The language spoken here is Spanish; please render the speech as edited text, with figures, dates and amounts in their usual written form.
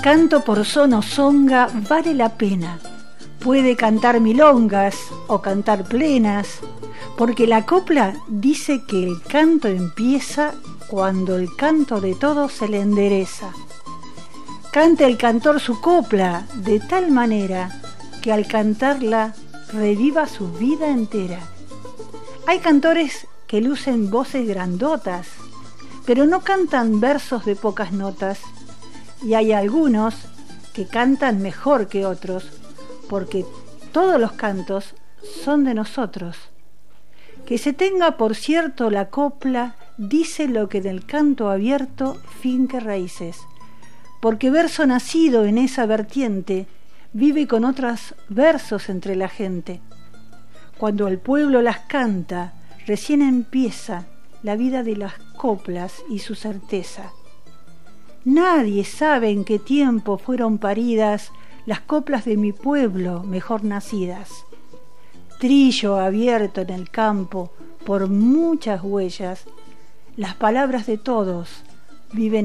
Canto por son o songa vale la pena. Puede cantar milongas o cantar plenas, porque la copla dice que el canto empieza cuando el canto de todos se le endereza. Cante el cantor su copla de tal manera que al cantarla reviva su vida entera. Hay cantores que lucen voces grandotas, pero no cantan versos de pocas notas, y hay algunos que cantan mejor que otros, porque todos los cantos son de nosotros. Que se tenga por cierto la copla dice lo que del canto abierto finque raíces, porque verso nacido en esa vertiente vive con otros versos entre la gente. Cuando el pueblo las canta, recién empieza la vida de las coplas y su certeza. Nadie sabe en qué tiempo fueron paridas las coplas de mi pueblo mejor nacidas. Trillo abierto en el campo por muchas huellas, las palabras de todos viven